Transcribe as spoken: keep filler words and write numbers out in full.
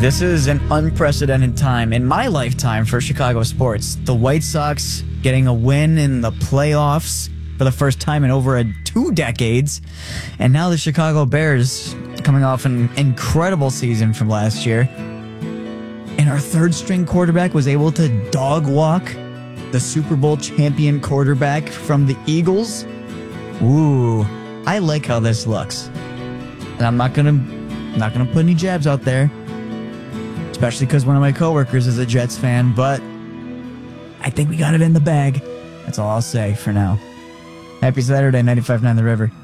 This is an unprecedented time in my lifetime for Chicago sports. The White Sox getting a win in the playoffs for the first time in over a two decades. And now the Chicago Bears coming off an incredible season from last year. And our third string quarterback was able to dog walk the Super Bowl champion quarterback from the Eagles. Ooh, I like how this looks. And I'm not gonna not gonna put any jabs out there, especially because one of my coworkers is a Jets fan, but I think we got it in the bag. That's all I'll say for now. Happy Saturday, ninety-five point nine The River.